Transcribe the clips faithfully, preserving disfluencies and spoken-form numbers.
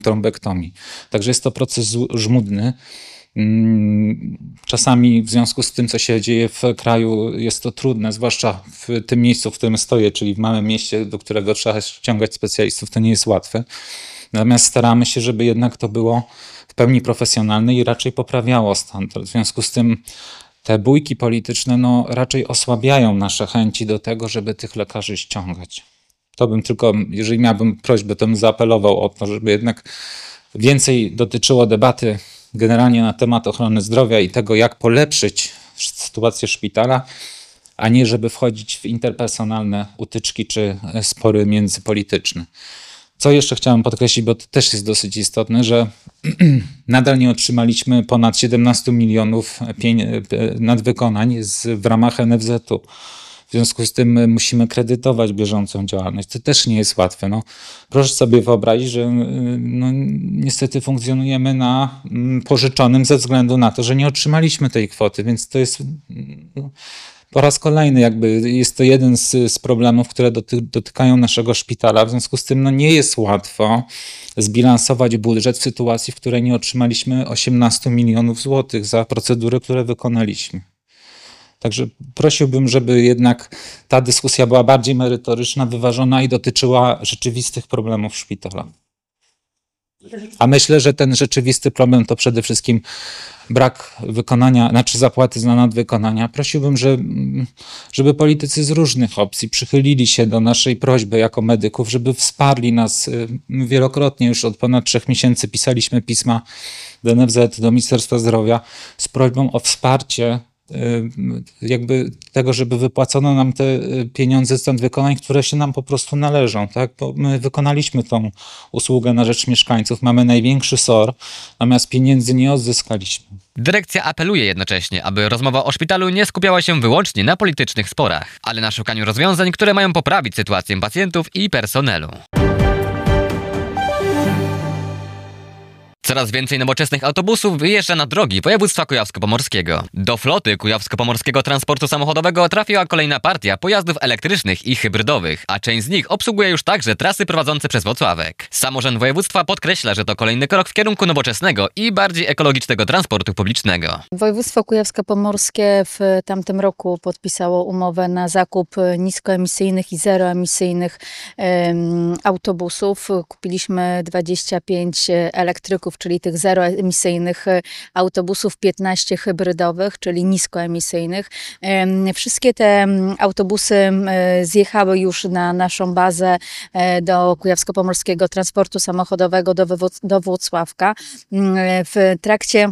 trombektomii. Także jest to proces żmudny. Czasami w związku z tym, co się dzieje w kraju, jest to trudne, zwłaszcza w tym miejscu, w którym stoję, czyli w małym mieście, do którego trzeba ściągać specjalistów, to nie jest łatwe. Natomiast staramy się, żeby jednak to było w pełni profesjonalne i raczej poprawiało stan. W związku z tym te bójki polityczne no, raczej osłabiają nasze chęci do tego, żeby tych lekarzy ściągać. To bym tylko, jeżeli miałbym prośbę, to bym zaapelował o to, żeby jednak więcej dotyczyło debaty generalnie na temat ochrony zdrowia i tego, jak polepszyć sytuację szpitala, a nie żeby wchodzić w interpersonalne utyczki czy spory międzypolityczne. Co jeszcze chciałem podkreślić, bo to też jest dosyć istotne, że nadal nie otrzymaliśmy ponad siedemnaście milionów nadwykonań z, w ramach N F Z u. W związku z tym musimy kredytować bieżącą działalność. To też nie jest łatwe. No, proszę sobie wyobrazić, że no, niestety funkcjonujemy na pożyczonym ze względu na to, że nie otrzymaliśmy tej kwoty, więc to jest no, po raz kolejny jakby jest to jeden z, z problemów, które doty, dotykają naszego szpitala. W związku z tym no, nie jest łatwo zbilansować budżet w sytuacji, w której nie otrzymaliśmy osiemnaście milionów złotych za procedury, które wykonaliśmy. Także prosiłbym, żeby jednak ta dyskusja była bardziej merytoryczna, wyważona i dotyczyła rzeczywistych problemów szpitala. A myślę, że ten rzeczywisty problem to przede wszystkim brak wykonania, znaczy zapłaty za nadwykonania. Prosiłbym, że, żeby politycy z różnych opcji przychylili się do naszej prośby jako medyków, żeby wsparli nas. Wielokrotnie już od ponad trzech miesięcy pisaliśmy pisma do N F Z, do Ministerstwa Zdrowia z prośbą o wsparcie jakby tego, żeby wypłacono nam te pieniądze z nadwykonań, które się nam po prostu należą, tak? Bo my wykonaliśmy tą usługę na rzecz mieszkańców, mamy największy S O R, natomiast pieniędzy nie odzyskaliśmy. Dyrekcja apeluje jednocześnie, aby rozmowa o szpitalu nie skupiała się wyłącznie na politycznych sporach, ale na szukaniu rozwiązań, które mają poprawić sytuację pacjentów i personelu. Coraz więcej nowoczesnych autobusów wyjeżdża na drogi województwa kujawsko-pomorskiego. Do floty kujawsko-pomorskiego transportu samochodowego trafiła kolejna partia pojazdów elektrycznych i hybrydowych, a część z nich obsługuje już także trasy prowadzące przez Włocławek. Samorząd województwa podkreśla, że to kolejny krok w kierunku nowoczesnego i bardziej ekologicznego transportu publicznego. Województwo kujawsko-pomorskie w tamtym roku podpisało umowę na zakup niskoemisyjnych i zeroemisyjnych um, autobusów. Kupiliśmy dwadzieścia pięć elektryków, czyli tych zeroemisyjnych autobusów, piętnaście hybrydowych, czyli niskoemisyjnych. Wszystkie te autobusy zjechały już na naszą bazę do Kujawsko-Pomorskiego Transportu Samochodowego do, do Włocławka. W trakcie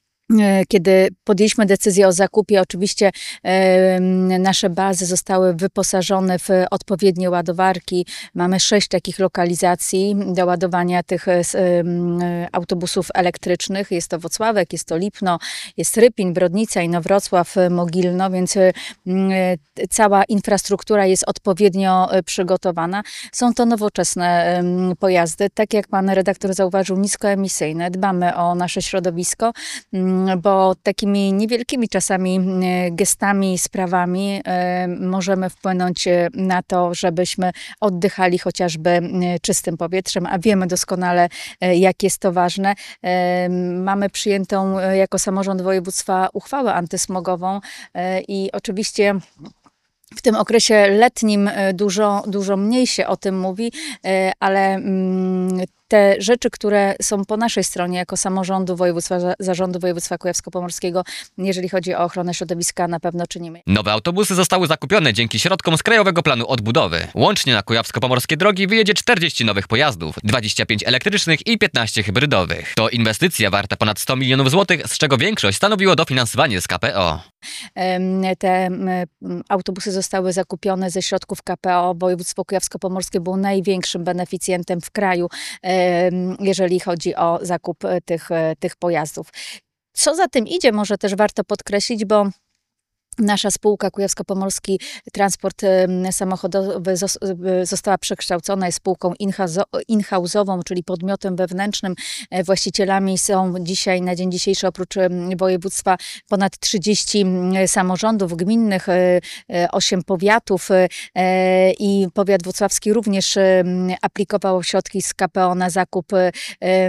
Kiedy podjęliśmy decyzję o zakupie, oczywiście e, nasze bazy zostały wyposażone w odpowiednie ładowarki. Mamy sześć takich lokalizacji do ładowania tych e, autobusów elektrycznych. Jest to Włocławek, jest to Lipno, jest Rypin, Brodnica, Inowrocław, Mogilno, więc e, cała infrastruktura jest odpowiednio przygotowana. Są to nowoczesne e, pojazdy, tak jak pan redaktor zauważył, niskoemisyjne. Dbamy o nasze środowisko, bo takimi niewielkimi czasami gestami, sprawami możemy wpłynąć na to, żebyśmy oddychali chociażby czystym powietrzem, a wiemy doskonale, jak jest to ważne. Mamy przyjętą jako samorząd województwa uchwałę antysmogową i oczywiście w tym okresie letnim dużo, dużo mniej się o tym mówi, ale te rzeczy, które są po naszej stronie jako samorządu województwa, zarządu województwa kujawsko-pomorskiego, jeżeli chodzi o ochronę środowiska, na pewno czynimy. Nowe autobusy zostały zakupione dzięki środkom z Krajowego Planu Odbudowy. Łącznie na kujawsko-pomorskie drogi wyjedzie czterdzieści nowych pojazdów, dwadzieścia pięć elektrycznych i piętnaście hybrydowych. To inwestycja warta ponad sto milionów złotych, z czego większość stanowiło dofinansowanie z K P O. Te autobusy zostały zakupione ze środków K P O. Województwo kujawsko-pomorskie było największym beneficjentem w kraju, jeżeli chodzi o zakup tych, tych pojazdów. Co za tym idzie, może też warto podkreślić, bo Nasza spółka Kujawsko-Pomorski Transport em, Samochodowy zos- e, została przekształcona, jest spółką in-house'o- in-house'ową, czyli podmiotem wewnętrznym. E, Właścicielami są dzisiaj, na dzień dzisiejszy, oprócz em, województwa, ponad trzydzieści mm, samorządów gminnych, e, e, osiem powiatów e, e, i powiat włocławski również em, aplikował środki z K P O na zakup e,